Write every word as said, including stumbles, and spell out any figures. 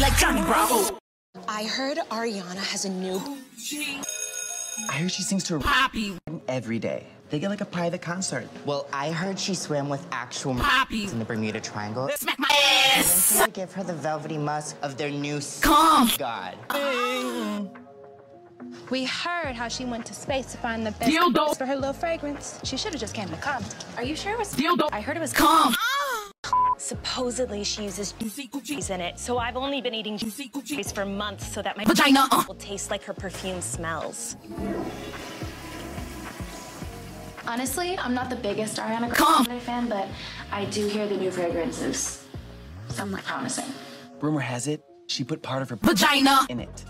like Johnny Bravo. I heard Ariana has a new... I heard she sings to her Poppy every day. They get like a private concert. Well, I heard she swam with actual Poppy in the Bermuda Triangle. Smack my ass. And to give her the velvety musk of their new Come. god. We heard how she went to space to find the best Dildo for her little fragrance. She should have just came to come. Are you sure it was... Dildo. I heard it was... Come. Supposedly she uses juice in it, so I've only been eating juice for months so that my Vagina uh. will taste like her perfume smells. Honestly, I'm not the biggest Ariana Come. Grande fan, but I do hear the new fragrance is somewhat promising. Rumor has it, she put part of her Vagina in it.